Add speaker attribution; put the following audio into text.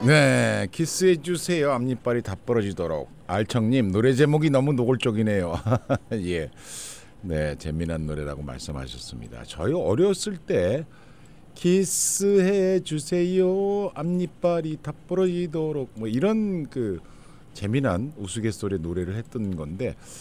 Speaker 1: 네, 키스해 주세요. 앞니빨이 다 부러지도록. 알청님 노래 제목이 너무 노골적이네요. 예, 네, 재미난 노래라고 말씀하셨습니다. 저희 어렸을 때 키스해 주세요. 앞니빨이 다 부러지도록 뭐 이런 그 재미난 우스갯소리 노래를 했던 건데